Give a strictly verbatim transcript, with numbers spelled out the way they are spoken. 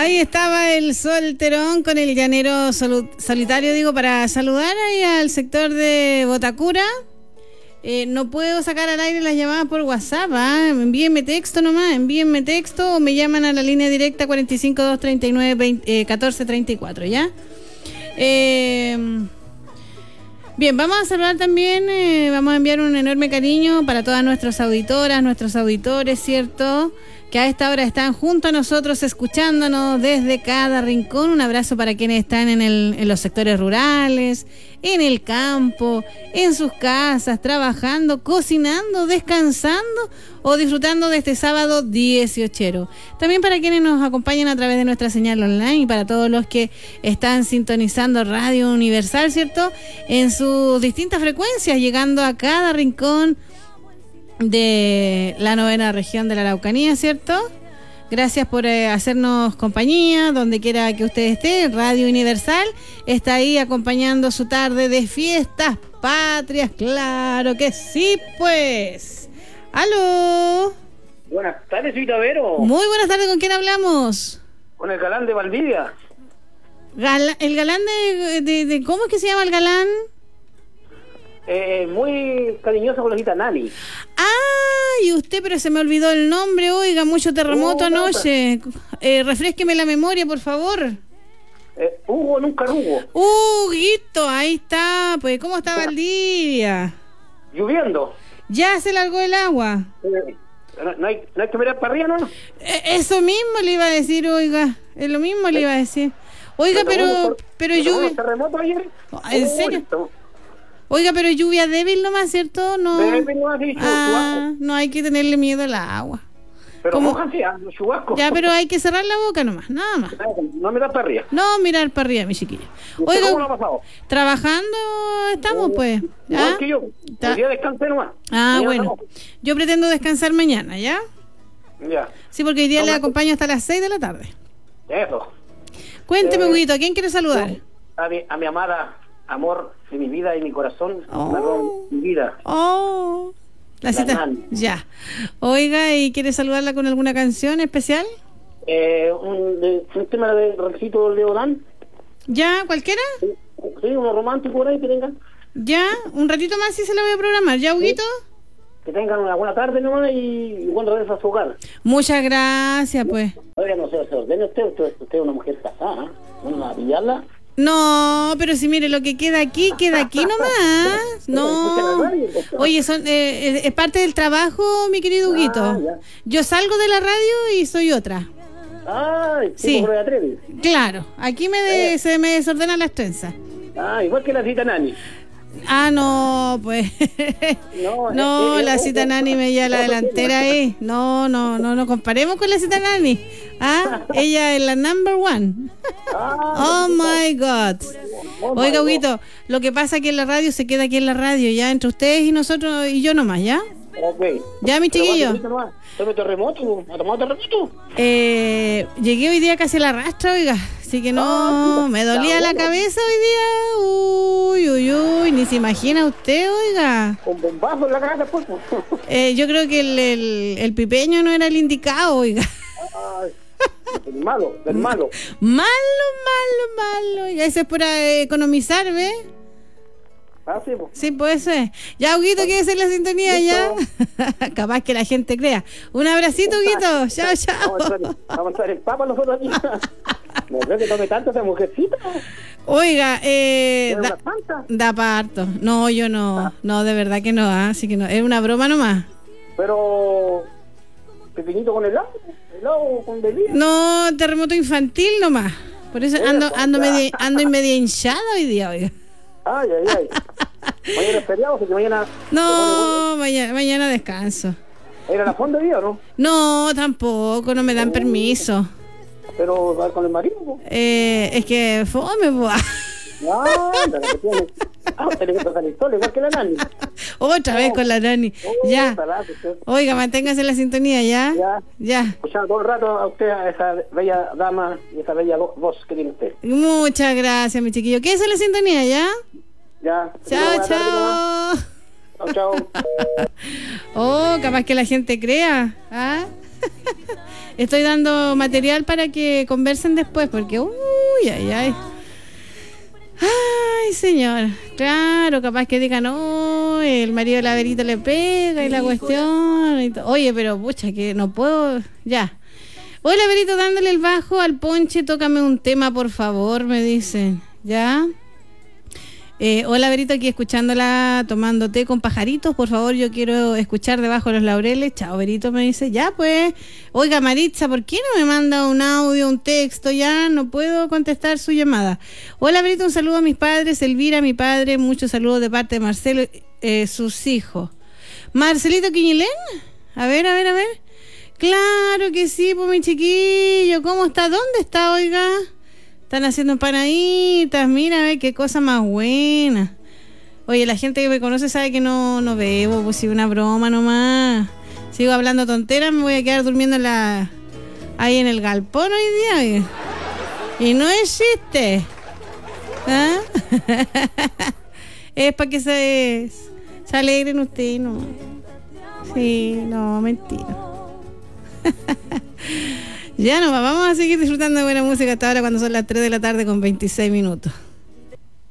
Ahí estaba el solterón con el llanero solu- solitario, digo, para saludar ahí al sector de Botacura. Eh, no puedo sacar al aire las llamadas por WhatsApp, ¿ah? Envíenme texto nomás, envíenme texto o me llaman a la línea directa cuarenta y cinco, doscientos treinta y nueve, veinte, eh, catorce treinta y cuatro, ¿ya? Eh, bien, vamos a saludar también, eh, vamos a enviar un enorme cariño para todas nuestras auditoras, nuestros auditores, ¿cierto?, que a esta hora están junto a nosotros escuchándonos desde cada rincón. Un abrazo para quienes están en, el, en los sectores rurales, en el campo, en sus casas, trabajando, cocinando, descansando o disfrutando de este sábado dieciochero. También para quienes nos acompañan a través de nuestra señal online y para todos los que están sintonizando Radio Universal, ¿cierto?, en sus distintas frecuencias, llegando a cada rincón de la novena región de la Araucanía, ¿cierto? Gracias por eh, hacernos compañía, donde quiera que usted esté. Radio Universal está ahí acompañando su tarde de fiestas patrias, claro que sí, pues. ¡Aló! Buenas tardes, soy Tavero. Muy buenas tardes, ¿con quién hablamos? Con el galán de Valdivia. Gala- el galán de, de, de... ¿Cómo es que se llama el galán? Eh, muy cariñoso con la gita Nani. ¡Ay, usted! Pero se me olvidó el nombre, oiga, mucho terremoto No, anoche. Eh, refrésqueme la memoria, por favor. Eh, Hugo nunca Hugo. Huguito, ahí está. Pues, ¿cómo está Valdivia? Lloviendo. Ya se largó el agua. Eh, no, no, hay, no hay que mirar para arriba, ¿no? Eh, eso mismo le iba a decir, oiga. Es lo mismo le iba a decir. Oiga, pero... Pero lluvia... terremoto ayer? ¿En serio? Esto. Oiga, pero lluvia débil nomás, ¿cierto? No, Débil nomás, sí, ah, chubasco. no hay que tenerle miedo al agua. Pero ¿Cómo? mojan sí, ah, los chubascos. Ya, pero hay que cerrar la boca nomás, nada más. No mirar para arriba. No mirar para arriba, mi chiquilla. ¿Cómo lo Oiga, ha pasado? trabajando estamos, pues. Igual ¿Ah? que yo. Ta- El día descansé nomás. Ah, Mañana bueno. trabajo. Yo pretendo descansar mañana, ¿ya? Ya. Sí, porque hoy día No, le ma- acompaño hasta las seis de la tarde. Eso. Cuénteme, Eh, Huguito, ¿a quién quiere saludar? A mi, a mi amada, amor de mi vida y mi corazón, Oh. perdón, mi vida. Oh, la La cita. Nani. Ya. Oiga, ¿y quiere saludarla con alguna canción especial? Eh, un, de, un tema de Recito Leodán. ¿Ya? ¿Cualquiera? Sí, uno romántico por ahí que tengan. ¿Ya? Un ratito más sí se la voy a programar. ¿Ya, Huguito? Que tengan una buena tarde nomás y, y buen regreso a su hogar. Muchas gracias, pues. Oiga, no se, se ordene usted, usted, usted es una mujer casada, ¿eh? ¿No a pillarla? No, pero si mire, lo que queda aquí, queda aquí nomás. No. Oye, son, eh, es parte del trabajo, mi querido Huguito. Ah, ya. Yo salgo de la radio y soy otra. Ay, Sí. tipo Gloria Trevi. Claro, aquí me de- se me desordenan las trenzas. Ah, igual que la cita Nani. Ah, no, pues. No, No, eh, eh, la eh, cita eh, Nani me lleva a la otro delantera tema. ahí. No, no, no, no comparemos con la cita Nani. Ah, ella es la number one. Ah, Oh my God. oh my Oiga, God. Huguito, lo que pasa aquí en la radio se queda aquí en la radio, ya, entre ustedes y nosotros y yo nomás, ¿ya? Ok. Ya, mi Pero chiquillo. ¿cuánto nomás? ¿Tome terremoto? ¿Ha tomado terremoto? Eh, llegué hoy día casi a la rastra, oiga, así que no, Ah, me dolía la bueno. cabeza hoy día. Uy, uy, uy, ni se imagina usted, oiga. Con bombazo en la cabeza, pues. Eh, yo creo que el, el, el pipeño no era el indicado, oiga. Ay, el malo, el malo. Malo, malo, malo. Ya eso es para eh, economizar, ¿ves? Ah, sí, pues. Sí, puede ser. Ya, Huguito, ¿quiere hacer la sintonía ya? Capaz que la gente crea. Un abracito, Huguito. Chao, chao. Vamos a entrar, vamos a entrar en papa nosotros aquí. No creo que tome tanto esa mujercita. Oiga, eh, ¿Es una da, santa? da parto. No, yo no. No, de verdad que no. ah, Así que no. Es una broma nomás. Pero... Pequeñito con helado. Helado con bebida. No, terremoto infantil nomás. Por eso ando, ando, media, ando y media hinchada hoy día, oiga. Ay, ay, ay. Mañana es feriado, así que mañana... No, mañana, mañana descanso. ¿Era la fonda de día o no? No, tampoco, no me dan permiso. Pero va con el marido, po. Eh, es que fome, pues. Ah, anda, que tiene. Ah, usted le gusta salir sola, igual que la Nani. Otra vez con la Nani. Oh, Ya. salazo, usted. Oiga, manténgase en la sintonía, ¿ya? Ya. Ya. Escuchando todo el rato a usted, a esa bella dama y esa bella vo- voz que tiene usted. Muchas gracias, mi chiquillo. ¿Qué es la sintonía, ya? Ya. Chao, Buena tarde nomás. chao. Chao, chao. Oh, capaz que la gente crea. ¿Ah? Estoy dando material para que conversen después, porque uy, ay, ay. Ay, señor. Claro, capaz que digan, no, el marido de la Verito le pega y la cuestión. Y oye, pero pucha, que no puedo. Ya. Hola, Verito, dándole el bajo al ponche, tócame un tema, por favor, me dicen. ¿Ya? Eh, hola, Verito, aquí escuchándola, tomando té con pajaritos, por favor, yo quiero escuchar Debajo de los Laureles. Chao, Verito, me dice. Ya, pues. Oiga, Maritza, ¿por qué no me manda un audio, un texto? Ya no puedo contestar su llamada. Hola, Verito, un saludo a mis padres, Elvira, mi padre, muchos saludos de parte de Marcelo, eh, sus hijos. Marcelito Quiñilén, a ver, a ver, a ver. Claro que sí, pues mi chiquillo, ¿cómo está? ¿Dónde está, oiga? Están haciendo empanaditas, mira, a ver qué cosa más buena. Oye, la gente que me conoce sabe que no, no bebo, pues si una broma nomás. Sigo hablando tonteras, me voy a quedar durmiendo en la ahí en el galpón hoy día. Oye. Y no existe. ¿Ah? Es para que se, se alegren ustedes, no. Sí, no, mentira. Ya no, vamos a seguir disfrutando de buena música hasta ahora cuando son las tres de la tarde con veintiséis minutos.